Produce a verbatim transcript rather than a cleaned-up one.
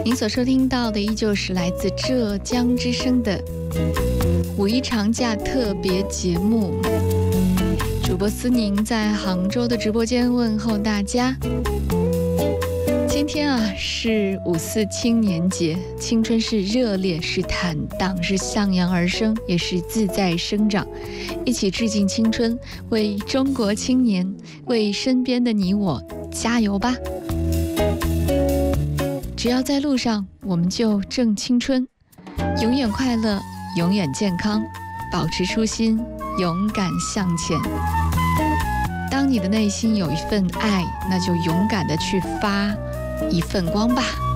您所收听到的依旧是来自浙江之声的五一长假特别节目，主播思宁在杭州的直播间问候大家。今天啊是五四青年节，青春是热烈，是坦荡，是向阳而生，也是自在生长。一起致敬青春，为中国青年，为身边的你我加油吧！只要在路上，我们就正青春，永远快乐，永远健康，保持初心，勇敢向前。当你的内心有一份爱，那就勇敢地去发一份光吧。